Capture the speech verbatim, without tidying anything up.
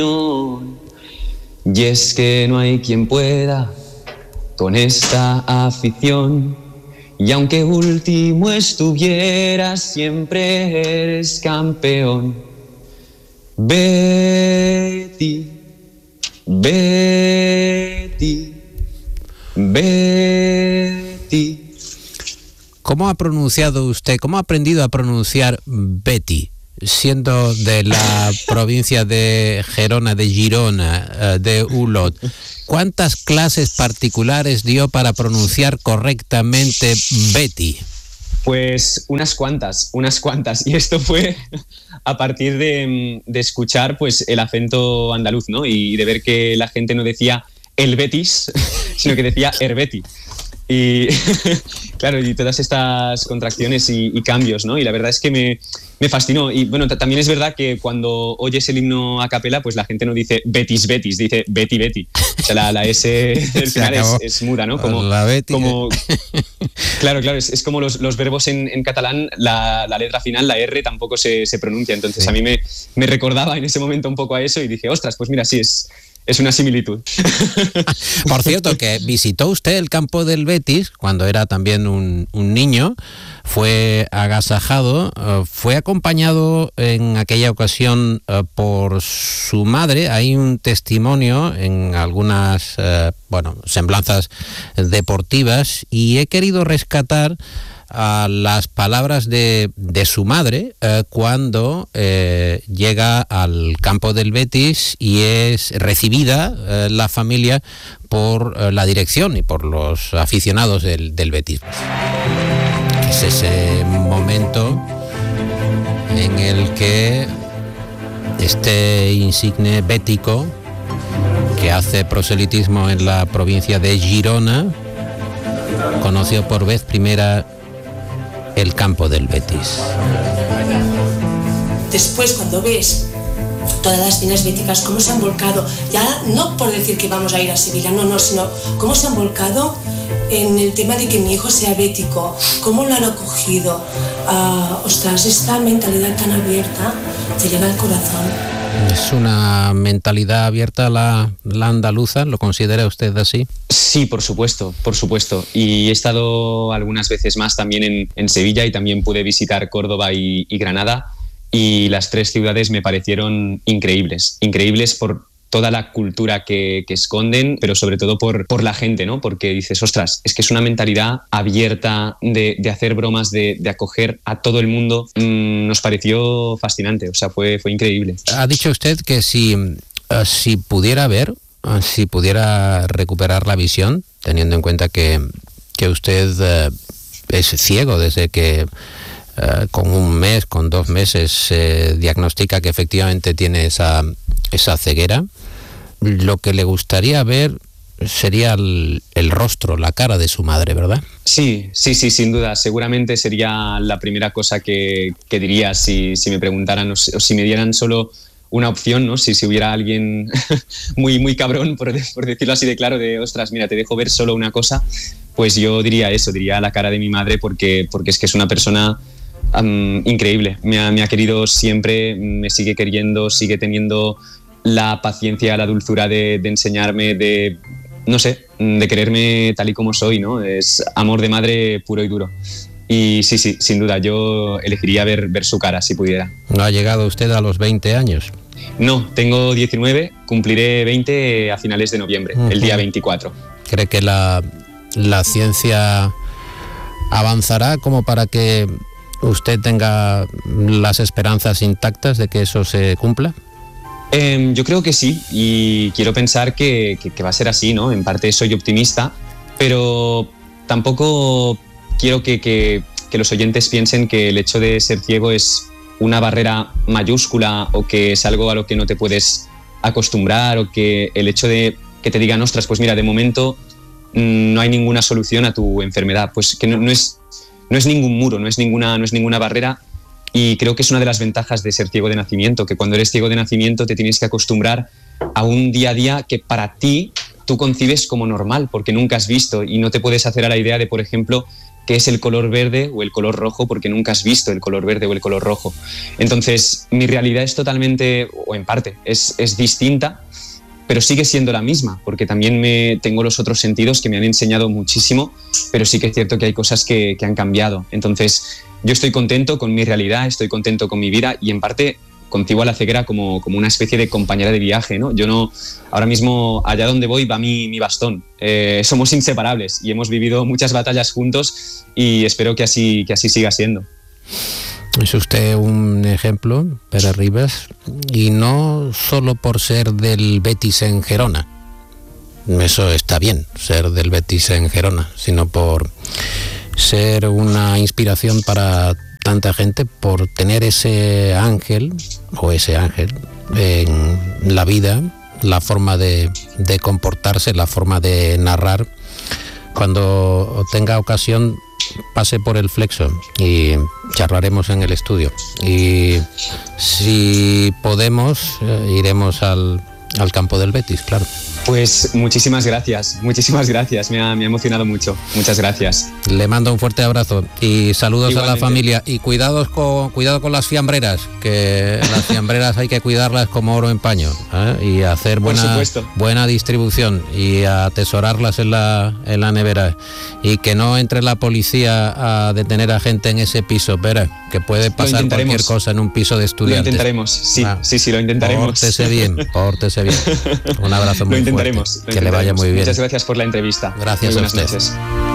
Y es que no hay quien pueda con esta afición. Y aunque último estuvieras, siempre eres campeón. Betty, Betty, Betty. ¿Cómo ha pronunciado usted, cómo ha aprendido a pronunciar Betty, siendo de la provincia de Gerona, de Girona, de Olot? ¿Cuántas clases particulares dio para pronunciar correctamente Betty? Pues unas cuantas, unas cuantas. Y esto fue a partir de, de escuchar pues el acento andaluz, ¿no? Y de ver que la gente no decía el Betis, sino que decía el Betty. Y claro, y todas estas contracciones y, y cambios, ¿no? Y la verdad es que me, me fascinó. Y bueno, t- también es verdad que cuando oyes el himno a capela, pues la gente no dice Betis, Betis, dice Betty, Betty. O sea, la, la S del final es, es muda, ¿no? Como, la Betty. Como, claro, claro, es, es como los, los verbos en, en catalán, la, la letra final, la R, tampoco se, se pronuncia. Entonces sí. A mí me, me recordaba en ese momento un poco a eso y dije, ostras, pues mira, sí, es... Es una similitud. Por cierto, que visitó usted el campo del Betis cuando era también un, un niño, fue agasajado, uh, fue acompañado en aquella ocasión uh, por su madre. Hay un testimonio en algunas uh, bueno, semblanzas deportivas y he querido rescatar a las palabras de, de su madre eh, cuando eh, llega al campo del Betis y es recibida eh, la familia por eh, la dirección y por los aficionados del, del Betis. Es ese momento en el que este insigne bético que hace proselitismo en la provincia de Girona conoció por vez primera el campo del Betis. Después, cuando ves todas las finas béticas, cómo se han volcado, ya no por decir que vamos a ir a Sevilla, no, no, sino cómo se han volcado en el tema de que mi hijo sea bético, cómo lo han acogido. Uh, ostras, esta mentalidad tan abierta te llega al corazón. ¿Es una mentalidad abierta la, la andaluza? ¿Lo considera usted así? Sí, por supuesto, por supuesto. Y he estado algunas veces más también en, en Sevilla y también pude visitar Córdoba y, y Granada. Y las tres ciudades me parecieron increíbles, increíbles por toda la cultura que, que esconden, pero sobre todo por, por la gente, ¿no? Porque dices, ostras, es que es una mentalidad abierta de, de hacer bromas, de, de acoger a todo el mundo. Mm, nos pareció fascinante, o sea, fue, fue increíble. Ha dicho usted que si, uh, si pudiera ver, uh, si pudiera recuperar la visión, teniendo en cuenta que, que usted uh, es ciego desde que uh, con un mes, con dos meses se diagnostica que efectivamente tiene esa, esa ceguera, lo que le gustaría ver sería el, el rostro, la cara de su madre, ¿verdad? Sí, sí, sí, sin duda. Seguramente sería la primera cosa que, que diría si, si me preguntaran o si, o si me dieran solo una opción, ¿no? Si, si hubiera alguien muy, muy cabrón, por, por decirlo así de claro, de ostras, mira, te dejo ver solo una cosa, pues yo diría eso, diría la cara de mi madre porque, porque es que es una persona um, increíble. Me ha, me ha querido siempre, me sigue queriendo, sigue teniendo la paciencia, la dulzura de, de enseñarme, de, no sé, de quererme tal y como soy, ¿no? Es amor de madre puro y duro. Y sí, sí, sin duda, yo elegiría ver, ver su cara si pudiera. ¿No ha llegado usted a los veinte años? No, tengo diecinueve, cumpliré veinte a finales de noviembre, uh-huh. El día veinticuatro. ¿Cree que la, la ciencia avanzará como para que usted tenga las esperanzas intactas de que eso se cumpla? Eh, yo creo que sí, y quiero pensar que, que, que va a ser así, ¿no? En parte soy optimista, pero tampoco quiero que, que, que los oyentes piensen que el hecho de ser ciego es una barrera mayúscula o que es algo a lo que no te puedes acostumbrar o que el hecho de que te digan, ostras, pues mira, de momento mmm, no hay ninguna solución a tu enfermedad, pues que no, no, es, no es ningún muro, no es ninguna, no es ninguna barrera. Y creo que es una de las ventajas de ser ciego de nacimiento, que cuando eres ciego de nacimiento te tienes que acostumbrar a un día a día que para ti tú concibes como normal, porque nunca has visto y no te puedes hacer a la idea de, por ejemplo, qué es el color verde o el color rojo porque nunca has visto el color verde o el color rojo. Entonces, mi realidad es totalmente, o en parte, es, es distinta, pero sigue siendo la misma, porque también me, tengo los otros sentidos que me han enseñado muchísimo, pero sí que es cierto que hay cosas que, que han cambiado. Entonces, yo estoy contento con mi realidad, estoy contento con mi vida y en parte concibo a la ceguera como, como una especie de compañera de viaje, ¿no? Yo no, ahora mismo, allá donde voy va mi, mi bastón. Eh, somos inseparables y hemos vivido muchas batallas juntos y espero que así, que así siga siendo. Es usted un ejemplo, Pere Ribas, y no solo por ser del Betis en Gerona, eso está bien, ser del Betis en Gerona, sino por ser una inspiración para tanta gente, por tener ese ángel, o ese ángel, en la vida, la forma de, de comportarse, la forma de narrar. Cuando tenga ocasión, pase por el Flexo y charlaremos en el estudio, y si podemos eh, iremos al, al campo del Betis, claro. Pues muchísimas gracias, muchísimas gracias, me ha, me ha emocionado mucho, muchas gracias. Le mando un fuerte abrazo y saludos Igualmente. a la familia, y cuidados con, cuidado con las fiambreras, que las fiambreras hay que cuidarlas como oro en paño, ¿eh? Y hacer buena, buena distribución y atesorarlas en la, en la nevera, y que no entre la policía a detener a gente en ese piso, Pere, que puede pasar cualquier cosa en un piso de estudiantes. Lo intentaremos, sí, ah, sí, sí, lo intentaremos. Pórtese bien, pórtese bien. Un abrazo muy Lo intentaremos, fuerte. Lo que le vaya muy bien. Muchas gracias por la entrevista. Gracias muy a usted. Noches.